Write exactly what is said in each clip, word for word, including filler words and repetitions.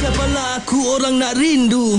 kepala aku orang nak rindu.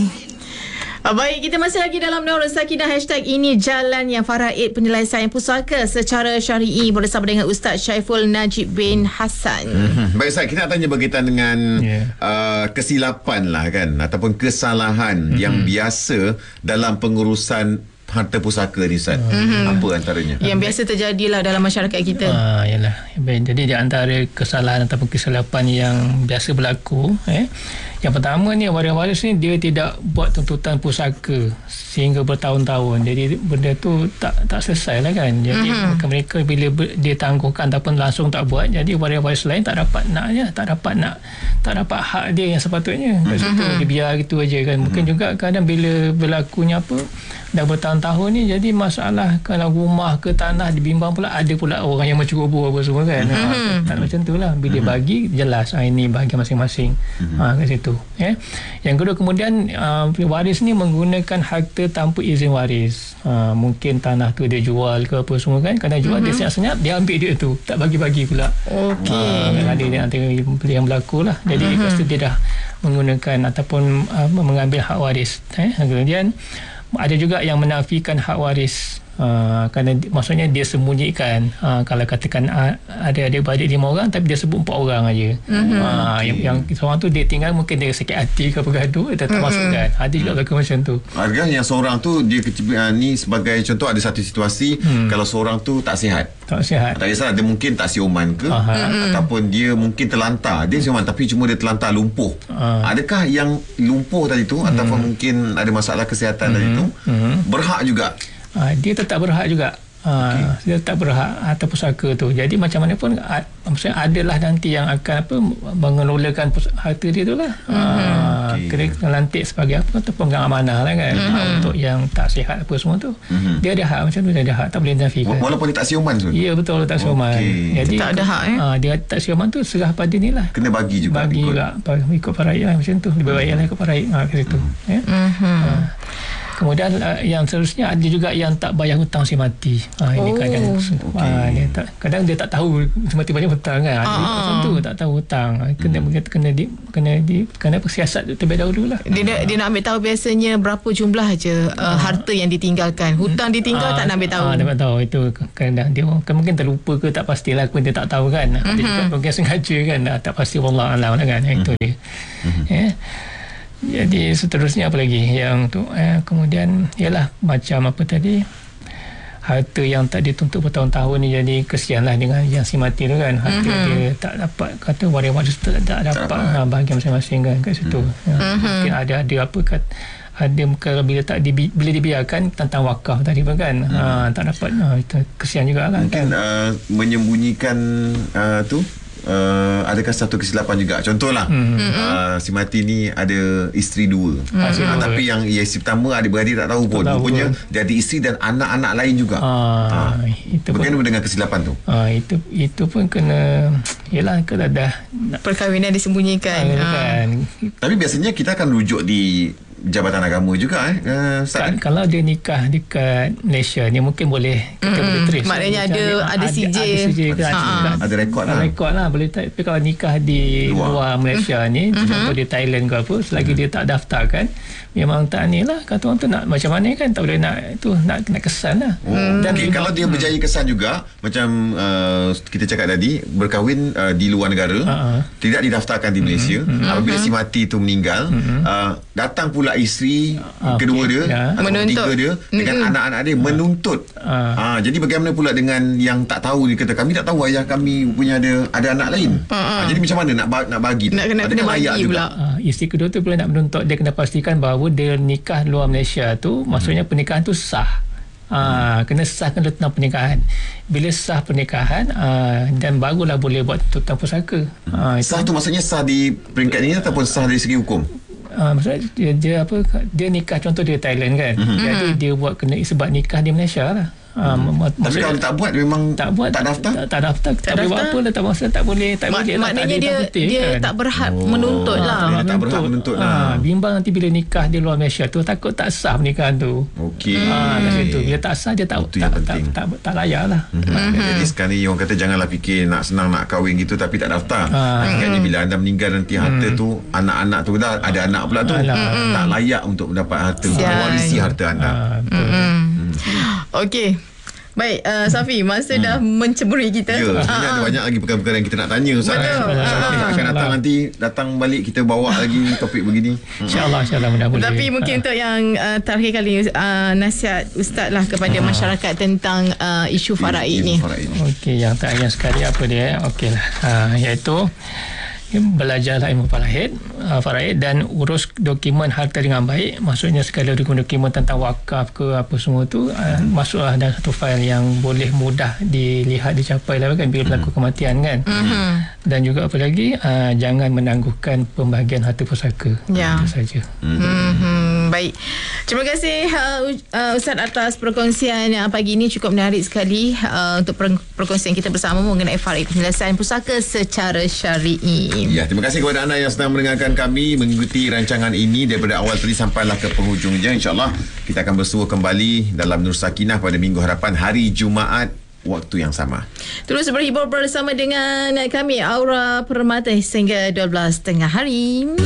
Baik, kita masih lagi dalam Nurul Sakinah. Hashtag ini jalan yang Faraid penyelesaian pusaka secara syar'i bersama dengan Ustaz Syaiful Najib bin Hassan. Mm-hmm. Baik Ustaz, kita nak tanya berkaitan dengan yeah. uh, kesilapan lah kan, ataupun kesalahan mm-hmm. yang biasa dalam pengurusan harta pusaka ni Ustaz. Mm-hmm. Apa antaranya? Yang biasa terjadilah dalam masyarakat kita. Ah, yalah. Jadi di antara kesalahan ataupun kesilapan yang biasa berlaku, eh, yang pertama ni, waris-waris ni dia tidak buat tuntutan pusaka sehingga bertahun-tahun. Jadi benda tu tak tak selesai lah kan. Jadi mm-hmm. mereka bila ber, dia tangguhkan ataupun langsung tak buat, jadi waris-waris lain tak dapat nak ya, tak dapat nak tak dapat hak dia yang sepatutnya. Kat situ mm-hmm. dia biar gitu aja kan. Mungkin mm-hmm. juga kadang bila berlakunya apa dah bertahun-tahun ni, jadi masalah kalau rumah ke tanah dibimbang pula, ada pula orang yang menceroboh apa semua kan. Mm-hmm. Ha, tak macam tu lah. Bila mm-hmm. bagi jelas ha, ini bahagian masing-masing. Mm-hmm. Ha, kat situ. Ya. Yang kedua, kemudian uh, waris ni menggunakan harta tanpa izin waris. Ha, mungkin tanah tu dia jual ke apa semua kan. Kadang jual mm-hmm. dia senyap-senyap, dia ambil duit tu, tak bagi-bagi pula. Okey. Ha, ada dia antara yang berlaku lah. Jadi mm-hmm. lepas tu dia dah menggunakan ataupun uh, mengambil hak waris. Eh. Kemudian ada juga yang menafikan hak waris. Uh, kerana maksudnya dia sembunyikan. Uh, kalau katakan uh, ada adik-beradik lima orang tapi dia sebut empat orang aja. Mm-hmm. Uh, yang, yang seorang tu dia tinggal mungkin dia sakit hati ke apa gaduh, dia tak mm-hmm. masukkan. Ada juga berlaku macam tu. Adakah yang seorang tu dia uh, ni sebagai contoh, ada satu situasi hmm. kalau seorang tu tak sihat. Tak sihat. Tak kisah, dia mungkin tak siuman ke, mm-hmm. ataupun dia mungkin terlantar. Dia siuman tapi cuma dia terlantar lumpuh. Uh. Adakah yang lumpuh tadi tu mm. ataupun mungkin ada masalah kesihatan mm-hmm. tadi tu mm-hmm. berhak juga? Uh, dia tetap berhak juga. Uh, okay. Dia tetap berhak harta pusaka tu. Jadi macam mana pun uh, maksudnya adalah nanti yang akan apa mengelolakan harta dia tu lah. Mm-hmm. Uh, okay. Kena lantik sebagai apa tu pemegang amanah lah kan. Mm-hmm. Uh, untuk yang tak sihat apa semua tu. Mm-hmm. Dia ada hak macam tu, dia ada hak, tak boleh nafikan. Walaupun dia tak siuman tu. Ya betul, tak siuman. Okay. Jadi tak ada hak eh. Uh, dia tak siuman tu serah pada ni lah. Kena bagi juga. Bagi ikut. juga ikut Faraid lah macam tu. Lebih baik lah ikut Faraid uh, ke situ. Mm-hmm. Ya. Mm-hmm. Uh. Kemudian uh, yang seterusnya ada juga yang tak bayar hutang si mati. Ha, ini oh, kadang okay. uh, dia tak, kadang dia tak tahu si mati banyak hutang kan. Ada uh, macam tu tak tahu hutang. Kena hmm. kena di kena di kena siasat terlebih dahulu lah. Dia nak, dia nak ambil tahu biasanya berapa jumlah aja uh, uh, harta yang ditinggalkan. Hutang ditinggal uh, tak nak ambil tahu. Ah uh, tak tahu itu kadang dia kan mungkin terlupa ke tak pastilah, pun dia tak tahu kan. Uh-huh. Dia juga mungkin sengaja kan, tak pasti wallah alam kan. Uh-huh. Itu dia. Uh-huh. Ya. Jadi seterusnya apa lagi yang tu eh, kemudian ialah macam apa tadi, harta yang tak dituntut bertahun-tahun ni, jadi kesianlah dengan yang si mati tu kan, harta mm-hmm. dia tak dapat, kata waris-waris tak, tak dapat ha, bahagian masing-masing kan kat situ. Mm-hmm. Ya, mungkin ada ada apa kat ada kalau bila tak dibi, bila dibiarkan tentang wakaf tadi pun kan hmm. ha, tak dapat ha, itu kesian juga kan. Mungkin uh, menyembunyikan uh, tu Uh, adakah satu kesilapan juga? Contohlah mm-hmm. uh, si mati ni ada isteri dua, mm-hmm. uh, tapi yang isteri pertama adik-beradik tak tahu pun, rupanya dia ada isteri dan anak-anak lain juga. uh, uh, itu bagaimana pun, dengan kesilapan tu? Uh, itu itu pun kena, yelah kalau dah perkahwinan disembunyikan. Uh, kan. Tapi biasanya kita akan rujuk di Jabatan Agama juga eh uh, kan, kalau dia nikah dekat Malaysia ni mungkin boleh kita mm-hmm. boleh trace. Maknanya ada ada, ada C J, ada, C J ke, ada, ada rekod lah. Rekod lah boleh. Tapi kalau nikah di luar, luar Malaysia mm-hmm. ni, contoh di Thailand ke apa, selagi mm-hmm. dia tak daftar kan, memang tak ni lah, kata orang tu nak macam mana kan, tak boleh nak tu nak nak kesan lah. Oh, dan okay. Kalau dia berjaya kesan juga, macam uh, kita cakap tadi, berkahwin uh, di luar negara, uh-huh. tidak didaftarkan di Malaysia, mm-hmm. apabila uh-huh. si mati tu meninggal, mm-hmm. uh, datang pula isteri okay. kedua dia ya. atau ketiga dia dengan mm-hmm. anak-anak dia menuntut. Uh. Uh, jadi bagaimana pula dengan yang tak tahu, dia kata kami tak tahu ayah kami punya ada ada anak lain. Uh-huh. Uh, jadi macam mana nak nak bagi? Nak kena, kena bagi pula. Uh, isteri kedua tu pula nak menuntut, dia kena pastikan bahawa dia nikah luar Malaysia tu, hmm. maksudnya pernikahan tu sah. Uh, hmm. Kena sahkan tentang pernikahan. Bila sah pernikahan uh, dan barulah boleh buat tuntutan pusaka. Uh, sah tu maksudnya sah di peringkat ini ataupun sah dari segi hukum? Uh, maksudnya dia, dia apa dia nikah contoh dia Thailand kan. Hmm. Jadi dia buat kena sebab nikah di Malaysia lah. Hmm. Uh, Tapi kalau tak buat memang tak buat tak daftar. Tak, tak daftar. Tak, tak boleh buat apa lah, tak masa tak boleh tak Mak, boleh lah. Maknanya tak dia putih, dia kan? tak berhak Oh. menuntut lah. Dia tak berhak menuntut lah. Ha, bimbang nanti bila nikah di luar Malaysia tu takut tak sah pernikahan tu. Okey. Ha, kat situ bila tak sah dia tak Itu tak, yang tak, penting. tak, tak, tak layak lah. Mm-hmm. Jadi sekarang ni orang kata janganlah fikir nak senang nak kahwin gitu tapi tak daftar. Ah. Akhirnya bila anda meninggal nanti harta Hmm. tu anak-anak tu dah ada anak pula tu Alah. tak layak untuk mendapat harta untuk Sial. mewarisi harta anda. Ha, betul. Hmm. Okey. Baik, uh, Safi, masa hmm. dah mencemuri kita. Ya, sebenarnya Ah, ada ah. banyak lagi perkara-perkara yang kita nak tanya Ustaz. Betul. Eh. Ah, Kita ah. akan datang nanti datang balik kita bawa lagi topik begini. InsyaAllah, insyaAllah mudah boleh. Tapi mungkin untuk yang uh, terakhir kali uh, nasihat Ustaz lah kepada masyarakat tentang uh, isu faraid ni. Faraid ni. Okey, yang terakhir sekali apa dia? Okey lah. Ha, iaitu belajarlah ilmu faraid, uh, faraid dan urus dokumen harta dengan baik. Maksudnya segala dokumen-dokumen tentang wakaf ke apa semua tu uh, masuklah dalam satu fail yang boleh mudah dilihat dicapai lah kan bila berlaku kematian kan. Mm-hmm. Dan juga apa lagi uh, jangan menangguhkan pembahagian harta pusaka. Ya. Itu saja. Mm-hmm. Baik. Terima kasih uh, uh, Ustaz atas perkongsian uh, pagi ini, cukup menarik sekali uh, untuk per- perkongsian kita bersama mengenai faraid, penyelesaian pusaka secara syar'i. Ya, terima kasih kepada anda yang sedang mendengarkan kami mengikuti rancangan ini daripada awal tadi sampailah ke penghujungnya. InsyaAllah kita akan bersua kembali dalam Nur Sakinah pada minggu hadapan hari Jumaat waktu yang sama. Terus berhibur bersama dengan kami Aura Permata sehingga dua belas tengah hari.